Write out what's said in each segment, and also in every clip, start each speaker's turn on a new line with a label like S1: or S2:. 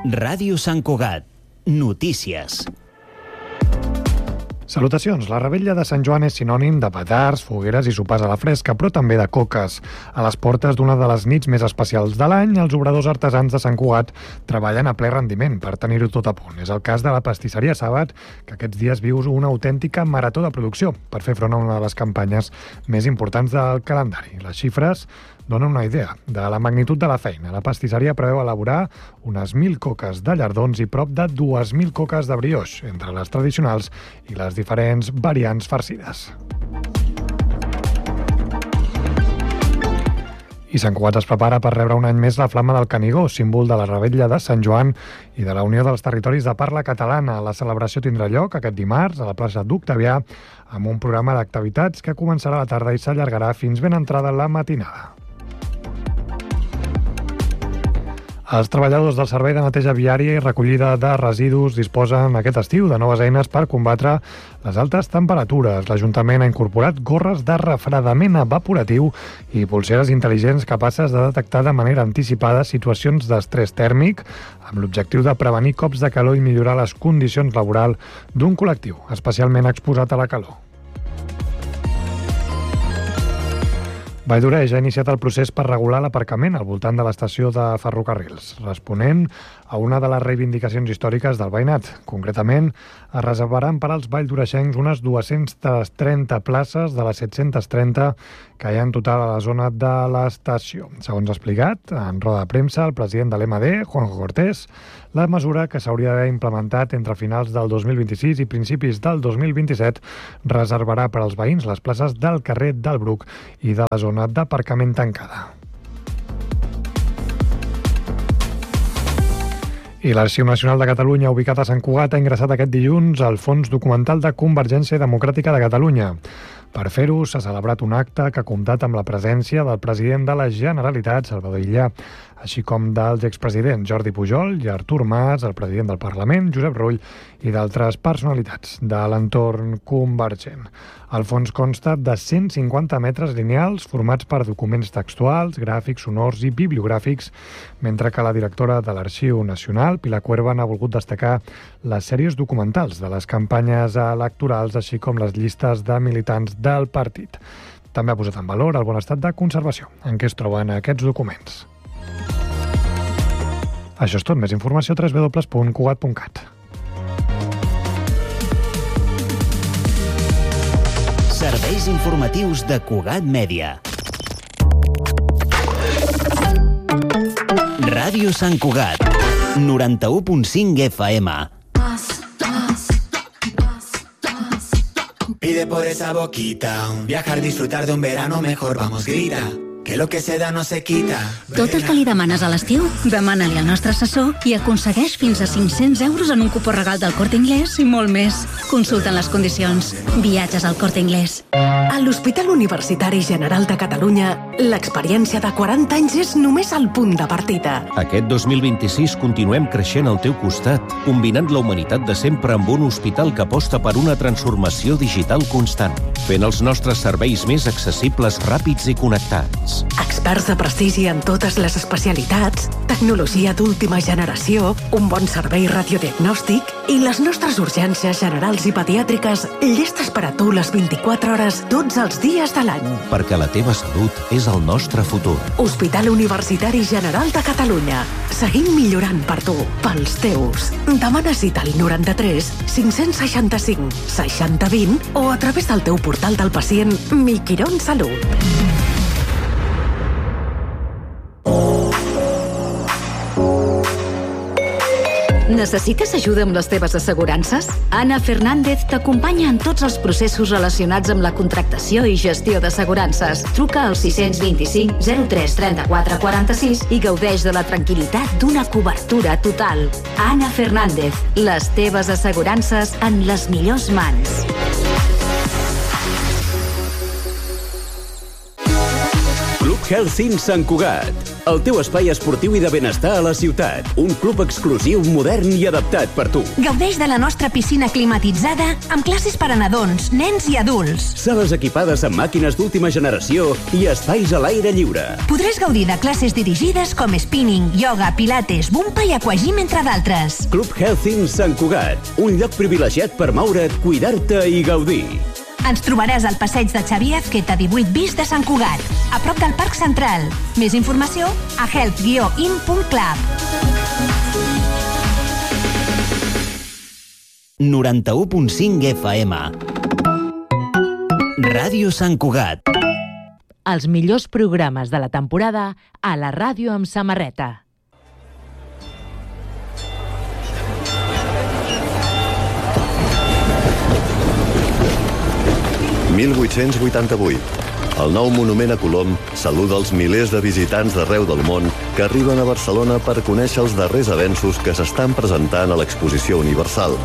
S1: Ràdio Sant Cugat. Notícies.
S2: Salutacions. La revetlla de Sant Joan és sinònim de petards, fogueres i sopars a la fresca, però també de coques. A les portes d'una de les nits més especials de l'any, els obradors artesans de Sant Cugat treballen a ple rendiment per tenir-ho tot a punt. És el cas de la pastisseria Sàbat, que aquests dies viu una autèntica marató de producció per fer front a una de les campanyes més importants del calendari. Les xifres donen una idea de la magnitud de la feina. La pastisseria preveu elaborar unes 1.000 coques de llardons i prop de 2.000 coques de brioix, entre les tradicionals i les diferents variants farcides. I Sant Cugat es prepara per rebre un any més la Flama del Canigó, símbol de la revetlla de Sant Joan i de la Unió dels Territoris de Parla Catalana. La celebració tindrà lloc aquest dimarts a la plaça d'Octavià amb un programa d'activitats que començarà a la tarda i s'allargarà fins ben entrada la matinada. Els treballadors del Servei de Neteja Viària i Recollida de Residus disposen aquest estiu de noves eines per combatre les altes temperatures. L'Ajuntament ha incorporat gorres de refredament evaporatiu i polseres intel·ligents capaces de detectar de manera anticipada situacions d'estrès tèrmic amb l'objectiu de prevenir cops de calor i millorar les condicions laborals d'un col·lectiu especialment exposat a la calor. Valldoreix ha iniciat el procés per regular l'aparcament al voltant de l'estació de ferrocarrils, responent a una de les reivindicacions històriques del veïnat. Concretament, es reservaran per als valldoreixencs unes 230 places de les 730 que hi ha en total a la zona de l'estació. Segons ha explicat, en roda de premsa, el president de l'EMD, Juanjo Cortés, la mesura, que s'hauria d'haver implementat entre finals del 2026 i principis del 2027, reservarà per als veïns les places del carrer del Bruc i de la zona d'aparcament tancada. I l'Arxiu Nacional de Catalunya, ubicat a Sant Cugat, ha ingressat aquest dilluns al Fons Documental de Convergència Democràtica de Catalunya. Per fer-ho, s'ha celebrat un acte que ha comptat amb la presència del president de la Generalitat, Salvador Illa, així com dels expresidents Jordi Pujol i Artur Mas, el president del Parlament, Josep Rull, i d'altres personalitats de l'entorn convergent. El fons consta de 150 metres lineals formats per documents textuals, gràfics, sonors i bibliogràfics, mentre que la directora de l'Arxiu Nacional, Pilar Cuerva, n'ha volgut destacar les sèries documentals de les campanyes electorals, així com les llistes de militants del partit. També ha posat en valor el bon estat de conservació en què es troben aquests documents. Això és tot. Més informació a www.cugat.cat.
S1: Serveis informatius de Cugat Mèdia. Ràdio Sant Cugat, 91.5 FM.
S3: Pide por esa boquita, viajar, disfrutar de un verano mejor, vamos, grita, que lo que se da no se quita.
S4: Tot el que li demanes a l'estiu, demana-li al nostre assessor i aconsegueix fins a 500 euros en un cupó regal del Corte Inglés i molt més. Consulten les condicions. Viatges al Corte Inglés.
S5: A l'Hospital Universitari General de Catalunya, l'experiència de 40 anys és només el punt de partida.
S6: Aquest 2026 continuem creixent al teu costat, combinant la humanitat de sempre amb un hospital que aposta per una transformació digital constant, fent els nostres serveis més accessibles, ràpids i connectats.
S5: Experts de prestigi en totes les especialitats, tecnologia d'última generació, un bon servei radiodiagnòstic i les nostres urgències generals i pediàtriques llestes per a tu les 24 hores tots els dies de l'any.
S6: Perquè la teva salut és el nostre futur.
S5: Hospital Universitari General de Catalunya. Seguim millorant per tu, pels teus. Demana cita al 93 565 60 20 o a través del teu portal del pacient Mi Quirón Salut.
S4: Necessites ajuda amb les teves assegurances? Anna Fernández t'acompanya en tots els processos relacionats amb la contractació i gestió d'assegurances. Truca al 625 03 34 46 i gaudeix de la tranquil·litat d'una cobertura total. Anna Fernández, les teves assegurances en les millors mans.
S7: Club Health Inn Sant Cugat. el teu espai esportiu i de benestar a la ciutat. Un club exclusiu, modern i adaptat per tu.
S8: Gaudeix de la nostra piscina climatitzada amb classes per a nadons, nens i adults.
S7: Sales equipades amb màquines d'última generació i espais a l'aire lliure.
S8: Podràs gaudir de classes dirigides com spinning, yoga, pilates, bumpa i aquagym, entre d'altres.
S7: Club Healthing Sant Cugat. Un lloc privilegiat per moure't, cuidar-te i gaudir.
S8: Ens trobaràs al passeig de Xavier Azqueta 18 bis de Sant Cugat, a prop del Parc Central. Més informació a health-in.club.
S1: 91.5 FM. Ràdio Sant Cugat.
S9: Els millors programes de la temporada a la ràdio amb samarreta.
S10: «1888. El nou monument a Colom saluda els milers de visitants d'arreu del món que arriben a Barcelona per conèixer els darrers avenços que s'estan presentant a l'Exposició Universal.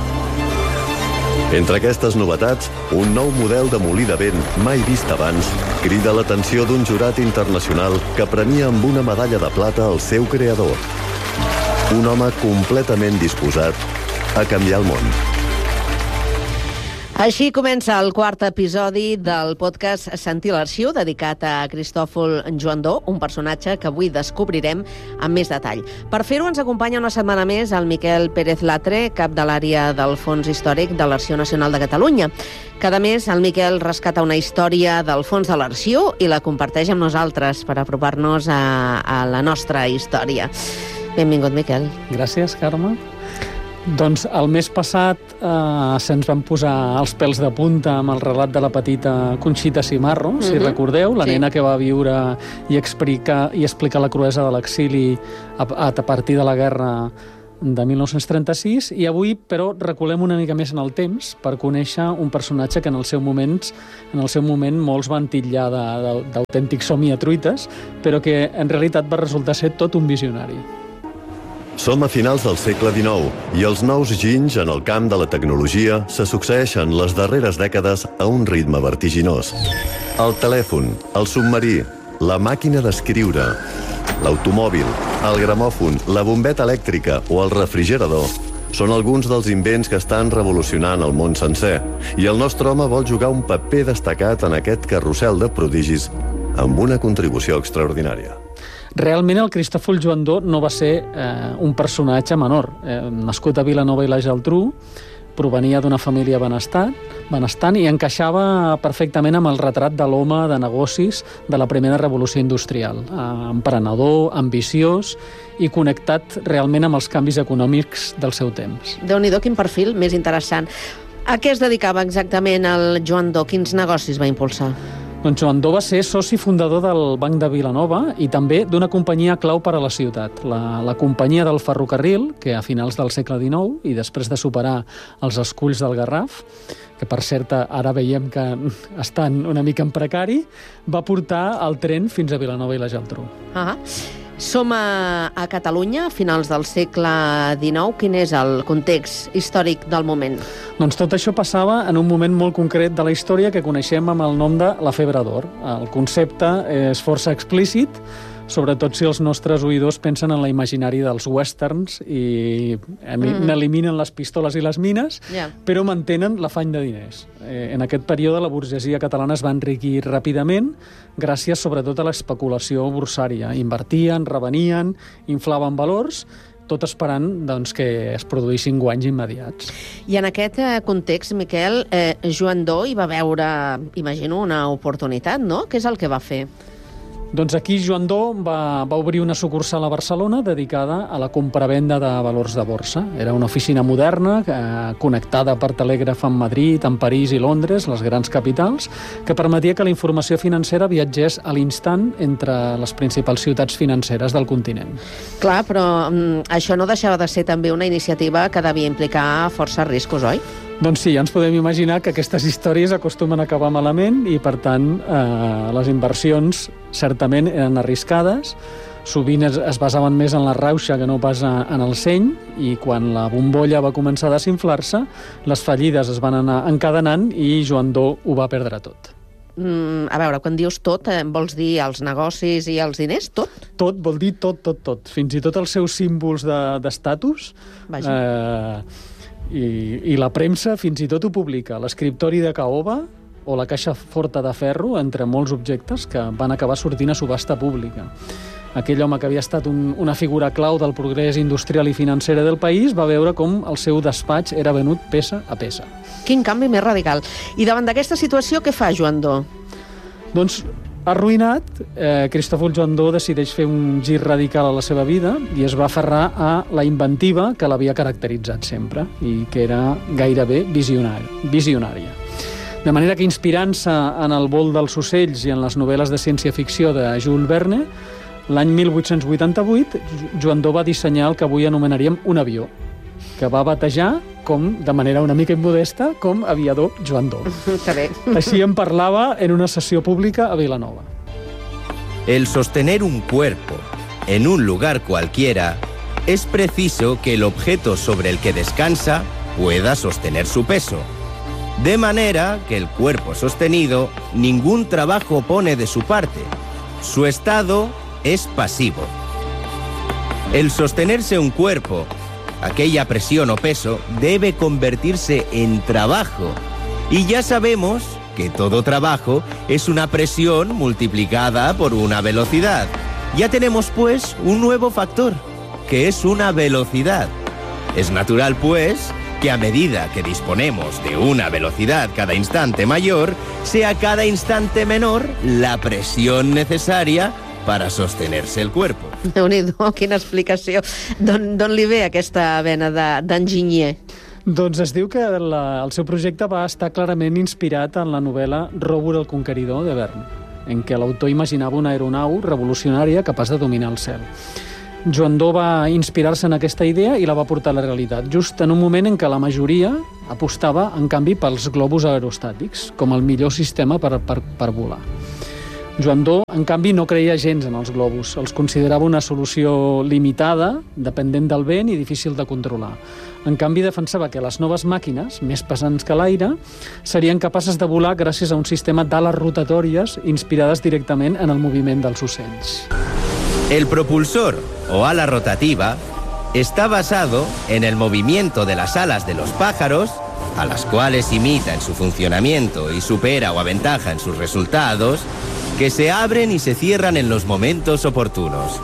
S10: Entre aquestes novetats, un nou model de molí de vent mai vist abans crida l'atenció d'un jurat internacional que premia amb una medalla de plata el seu creador. Un home completament disposat a canviar el món.
S11: Així comença el quart episodi del podcast Sentir l'Arxiu, dedicat a Cristòfol Joandó, un personatge que avui descobrirem amb més detall. Per fer-ho ens acompanya una setmana més el Miquel Pérez Latre, cap de l'àrea del Fons Històric de l'Arxiu Nacional de Catalunya. Cada mes el Miquel rescata una història del fons de l'Arxiu i la comparteix amb nosaltres per apropar-nos a la nostra història. Benvingut, Miquel.
S12: Gràcies, Carme. Doncs el mes passat se'ns van posar els pèls de punta amb el relat de la petita Conxita Cimarro, si recordeu, la nena que va viure i explicar la cruesa de l'exili a partir de la guerra de 1936, i avui, però, reculem una mica més en el temps per conèixer un personatge que en el seu moment molts van titllar d'autèntics somiatruites, però que en realitat va resultar ser tot un visionari.
S10: Som a finals del segle XIX i els nous ginys en el camp de la tecnologia se succeeixen les darreres dècades a un ritme vertiginós. El telèfon, el submarí, la màquina d'escriure, l'automòbil, el gramòfon, la bombeta elèctrica o el refrigerador són alguns dels invents que estan revolucionant el món sencer, i el nostre home vol jugar un paper destacat en aquest carrusel de prodigis amb una contribució extraordinària.
S12: Realment el Cristòfol Joandó no va ser un personatge menor. Nascut a Vilanova i la Geltrú, provenia d'una família benestant i encaixava perfectament amb el retrat de l'home de negocis de la primera revolució industrial. Emprenedor, ambiciós i connectat realment amb els canvis econòmics del seu temps.
S11: Déu-n'hi-do, quin perfil més interessant. A què es dedicava exactament el Joandó? Quins negocis va impulsar?
S12: Doncs Joandó va ser soci fundador del Banc de Vilanova i també d'una companyia clau per a la ciutat, la companyia del ferrocarril, que a finals del segle XIX, i després de superar els esculls del Garraf, que per cert ara veiem que estan una mica en precari, va portar el tren fins a Vilanova i la Geltrú.
S11: Som a Catalunya, a finals del segle XIX. Quin és el context històric del moment?
S12: Doncs tot això passava en un moment molt concret de la història que coneixem amb el nom de la febre d'or. El concepte és força explícit, sobretot si els nostres oïdors pensen en la imaginari dels westerns i n'eliminen les pistoles i les mines, però mantenen l'afany de diners. En aquest període la burgesia catalana es va enriquir ràpidament gràcies sobretot a l'especulació borsària. Invertien, revenien, inflaven valors, tot esperant que es produïssin guanys immediats.
S11: I en aquest context, Miquel, Joandó hi va veure, imagino, una oportunitat, no? Què és el que va fer?
S12: Doncs aquí Joandó va obrir una sucursal a Barcelona dedicada a la compravenda de valors de borsa. Era una oficina moderna, connectada per telègraf amb Madrid, amb París i Londres, les grans capitals, que permetia que la informació financera viatgés a l'instant entre les principals ciutats financeres del continent.
S11: Clar, però això no deixava de ser també una iniciativa que devia implicar força riscos, oi?
S12: Doncs sí, ja ens podem imaginar que aquestes històries acostumen a acabar malament i, per tant, les inversions certament eren arriscades, sovint es basaven més en la rauxa que no pas en el seny, i quan la bombolla va començar a desinflar-se, les fallides es van anar encadenant i Joandó ho va perdre tot.
S11: A veure, quan dius tot, vols dir els negocis i els diners, tot?
S12: Tot, vol dir tot. Fins i tot els seus símbols d'estatus. I la premsa fins i tot ho publica. L'escriptori de caoba o la caixa forta de ferro, entre molts objectes que van acabar sortint a subhasta pública. Aquell home que havia estat una figura clau del progrés industrial i financera del país va veure com el seu despatx era venut peça a peça.
S11: Quin canvi més radical. I davant d'aquesta situació, què fa Joandó?
S12: Doncs, arruïnat, Cristòfol Joandó decideix fer un gir radical a la seva vida i es va aferrar a la inventiva que l'havia caracteritzat sempre i que era gairebé visionària. De manera que, inspirant-se en el vol dels ocells i en les novel·les de ciència-ficció de Jules Verne, l'any 1888, Joandó va dissenyar el que avui anomenaríem un avió, que va batejar, de manera una mica immodesta, com aviador Joandó. Així en parlava en una sessió pública a Vilanova.
S13: El sostener un cuerpo en un lugar cualquiera es preciso que el objeto sobre el que descansa pueda sostener su peso. De manera que el cuerpo sostenido ningún trabajo pone de su parte. Su estado es pasivo. El sostenerse un cuerpo, aquella presión o peso, debe convertirse en trabajo. Y ya sabemos que todo trabajo es una presión multiplicada por una velocidad. Ya tenemos, pues, un nuevo factor, que es una velocidad. Es natural, pues, que a medida que disponemos de una velocidad cada instante mayor, sea cada instante menor la presión necesaria para sostenerse el cuerpo.
S11: Déu-n'hi-do, quina explicació. D'on li ve aquesta vena d'enginyer?
S12: Doncs es diu que el seu projecte va estar clarament inspirat en la novel·la Robur el Conqueridor de Verne, en què l'autor imaginava una aeronau revolucionària capaç de dominar el cel. Joandó va inspirar-se en aquesta idea i la va portar a la realitat, just en un moment en què la majoria apostava, en canvi, pels globus aerostàtics, com el millor sistema per volar. Joandó, en canvi, no creia gens en els globus. Els considerava una solució limitada, dependent del vent i difícil de controlar. En canvi, defensava que les noves màquines, més pesants que l'aire, serien capaces de volar gràcies a un sistema d'ales rotatòries inspirades directament en el moviment dels ocells.
S13: El propulsor, o ala rotativa, está basado en el movimiento de las alas de los pájaros, a las cuales imita en su funcionamiento y supera o aventaja en sus resultados, que se abren y se cierran en los momentos oportunos.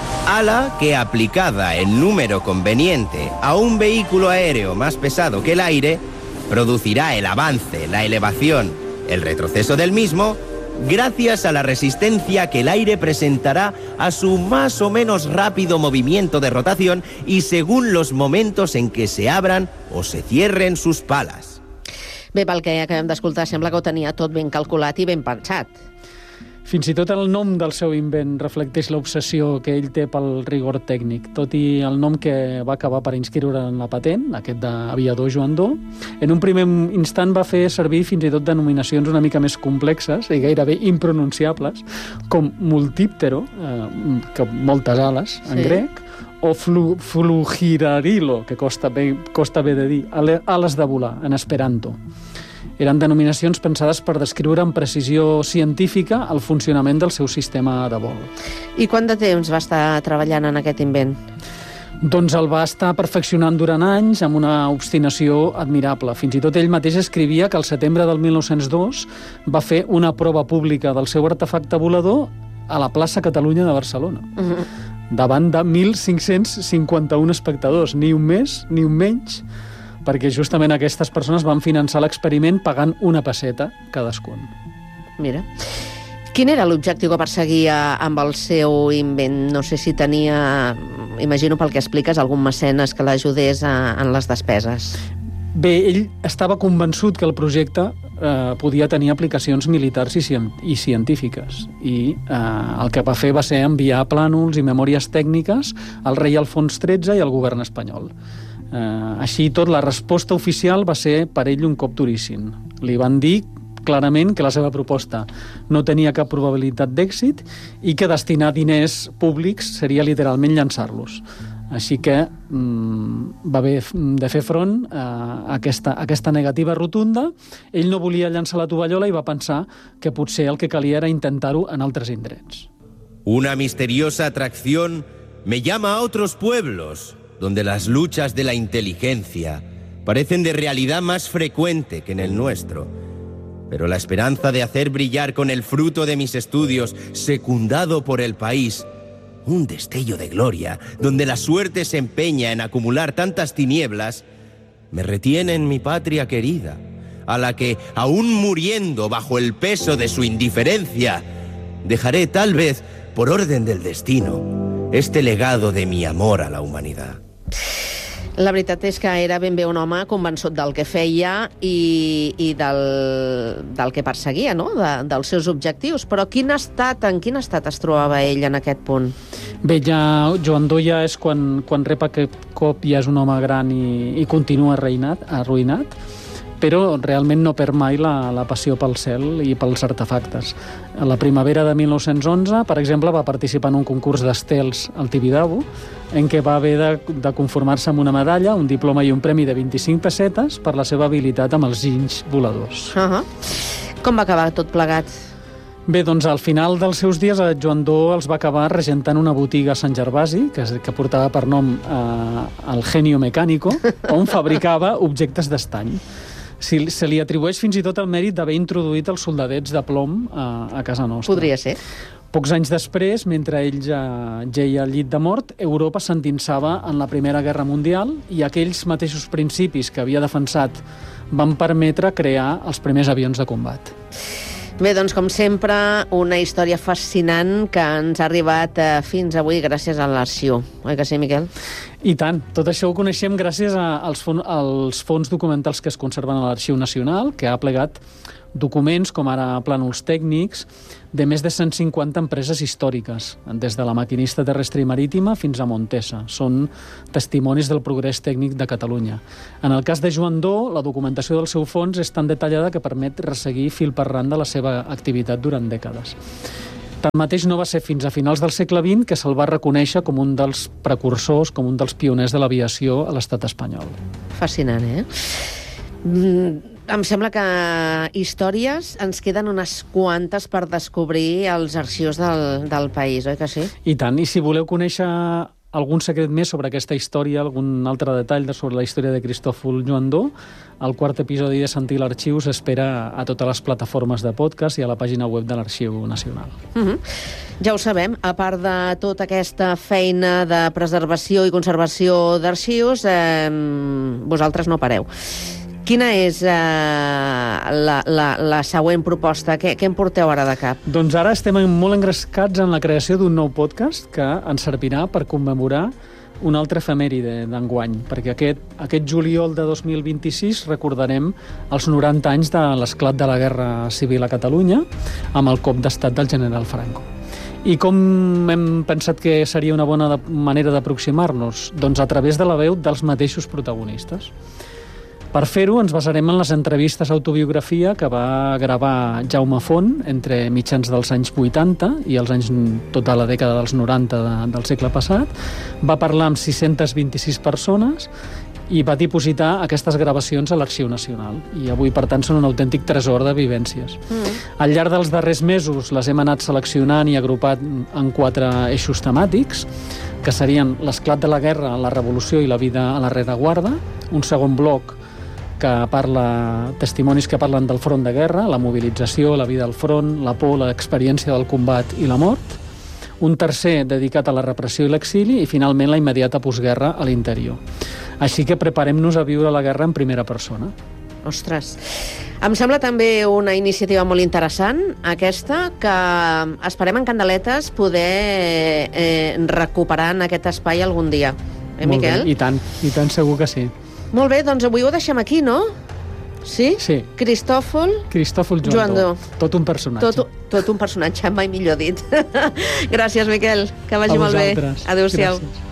S13: Ala que, aplicada en número conveniente a un vehículo aéreo más pesado que el aire, producirá el avance, la elevación, el retroceso del mismo, gracias a la resistencia que el aire presentará a su más o menos rápido movimiento de rotación y según los momentos en que se abran o se cierren sus palas.
S11: Bé, pel que acabem d'escoltar, sembla que ho tenia tot ben calculat i ben pensat.
S12: Fins i tot el nom del seu invent reflecteix l'obsessió que ell té pel rigor tècnic. Tot i el nom que va acabar per inscriure en la patent, aquest d'aviador Joandó, en un primer instant va fer servir fins i tot denominacions una mica més complexes i gairebé impronunciables, com multíptero, que moltes ales en grec, o flugirarilo, que costa bé de dir, ales de volar, en esperanto. Eren denominacions pensades per descriure amb precisió científica el funcionament del seu sistema de vol.
S11: I quant de temps va estar treballant en aquest invent?
S12: Doncs el va estar perfeccionant durant anys amb una obstinació admirable. Fins i tot ell mateix escrivia que al setembre del 1902 va fer una prova pública del seu artefacte volador a la plaça Catalunya de Barcelona, davant de 1.551 espectadors, ni un més ni un menys, perquè justament aquestes persones van finançar l'experiment pagant una pesseta cadascun.
S11: Mira. Quin era l'objectiu que perseguia amb el seu invent? No sé si tenia, imagino pel que expliques, algun mecenes que l'ajudés en les despeses.
S12: Bé, ell estava convençut que el projecte podia tenir aplicacions militars i científiques. I el que va fer va ser enviar plànols i memòries tècniques al rei Alfons XIII i al govern espanyol. Així i tot, la resposta oficial va ser per ell un cop duríssim. Li van dir clarament que la seva proposta no tenia cap probabilitat d'èxit i que destinar diners públics seria literalment llançar-los. Així que va haver de fer front a aquesta negativa rotunda. Ell no volia llançar la tovallola i va pensar que potser el que calia era intentar-ho en altres indrets.
S13: Una misteriosa atracción me llama a otros pueblos, donde las luchas de la inteligencia parecen de realidad más frecuente que en el nuestro. Pero la esperanza de hacer brillar con el fruto de mis estudios, secundado por el país, un destello de gloria, donde la suerte se empeña en acumular tantas tinieblas, me retiene en mi patria querida, a la que, aún muriendo bajo el peso de su indiferencia, dejaré tal vez, por orden del destino, este legado de mi amor a la humanidad.
S11: La veritat és que era ben bé un home convençut del que feia i del que perseguia, no? Dels seus objectius. Però en quin estat es trobava ell en aquest punt?
S12: Bé, Joan Dó ja és quan rep aquest cop, ja és un home gran i continua arruïnat, però realment no perd mai la passió pel cel i pels artefactes. A la primavera de 1911, per exemple, va participar en un concurs d'estels al Tibidabo, en què va haver de conformar-se amb una medalla, un diploma i un premi de 25 pessetes per la seva habilitat amb els ginys voladors.
S11: Com va acabar tot plegat?
S12: Bé, doncs al final dels seus dies Joan Dó els va acabar regentant una botiga a Sant Gervasi, que portava per nom el Genio Mecánico, on fabricava objectes d'estany. Se li atribueix fins i tot el mèrit d'haver introduït els soldadets de plom a casa nostra.
S11: Podria ser.
S12: Pocs anys després, mentre ell ja geia al llit de mort, Europa s'endinsava en la Primera Guerra Mundial i aquells mateixos principis que havia defensat van permetre crear els primers avions de combat.
S11: Bé, doncs, com sempre, una història fascinant que ens ha arribat fins avui gràcies a l'Arxiu. Oi que sí, Miquel?
S12: I tant. Tot això ho coneixem gràcies als fons documentals que es conserven a l'Arxiu Nacional, que ha plegat documents, com ara plànols tècnics, de més de 150 empreses històriques, des de la maquinista terrestre i marítima fins a Montesa. Són testimonis del progrés tècnic de Catalunya. En el cas de Joan Dó, la documentació del seu fons és tan detallada que permet resseguir fil per randa la seva activitat durant dècades. Tanmateix, no va ser fins a finals del segle XX que se'l va reconèixer com un dels precursors, com un dels pioners de l'aviació a l'estat espanyol.
S11: Fascinant, eh? Em sembla que històries ens queden unes quantes per descobrir als arxius del país, oi que sí?
S12: I tant, i si voleu conèixer algun secret més sobre aquesta història, algun altre detall sobre la història de Cristòfol Joan Dó, el quart episodi de Sentir l'Arxiu s'espera a totes les plataformes de podcast i a la pàgina web de l'Arxiu Nacional.
S11: Ja ho sabem, a part de tota aquesta feina de preservació i conservació d'arxius, vosaltres no pareu. Quina és la següent proposta? Què en porteu ara de cap?
S12: Doncs ara estem molt engrescats en la creació d'un nou podcast que ens servirà per commemorar una altra efemèride d'enguany, perquè aquest juliol de 2026 recordarem els 90 anys de l'esclat de la Guerra Civil a Catalunya amb el cop d'estat del general Franco. I com hem pensat que seria una bona manera d'aproximar-nos? Doncs a través de la veu dels mateixos protagonistes. Per fer-ho, ens basarem en les entrevistes autobiografia que va gravar Jaume Font entre mitjans dels anys 80 i els anys, tota la dècada dels 90 del segle passat. Va parlar amb 626 persones i va dipositar aquestes gravacions a l'Arxiu Nacional. I avui, per tant, són un autèntic tresor de vivències. Al llarg dels darrers mesos les hem anat seleccionant i agrupat en 4 eixos temàtics, que serien l'esclat de la guerra, la revolució i la vida a la rereguarda, un segon bloc que parla testimonis que parlen del front de guerra, la mobilització, la vida al front, la por, l'experiència del combat i la mort, un tercer dedicat a la repressió i l'exili i finalment la immediata postguerra a l'interior. Així que preparem-nos a viure la guerra en primera persona.
S11: Ostres, em sembla també una iniciativa molt interessant, aquesta, que esperem en Candeletes poder recuperar en aquest espai algun dia. Miquel?
S12: I tant, segur que sí.
S11: Molt bé, doncs avui ho deixem aquí, no? Sí?
S12: Sí.
S11: Cristòfol
S12: Joan Dó. Tot un personatge.
S11: Tot un personatge, mai millor dit. Gràcies, Miquel. Que vagi molt bé. Adéu-siau.